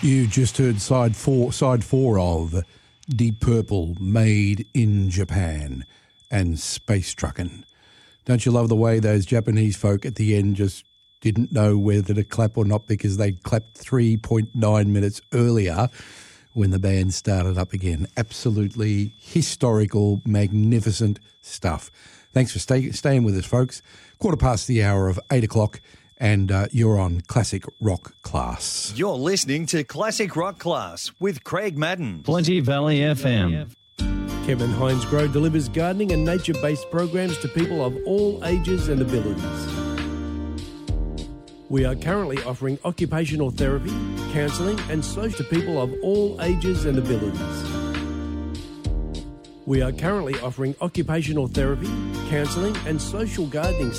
You just heard side four of Deep Purple, Made in Japan, and Space Truckin'. Don't you love the way those Japanese folk at the end just didn't know whether to clap or not because they'd clapped 3.9 minutes earlier when the band started up again. Absolutely historical, magnificent stuff. Thanks for staying with us, folks. 8:15 of 8 o'clock. And you're on Classic Rock Class. You're listening to Classic Rock Class with Craig Madden. Plenty Valley FM. Kevin Hines Grow delivers gardening and nature-based programs to people of all ages and abilities. We are currently offering occupational therapy, counselling and social to people of all ages and abilities. We are currently offering occupational therapy, counselling and social gardening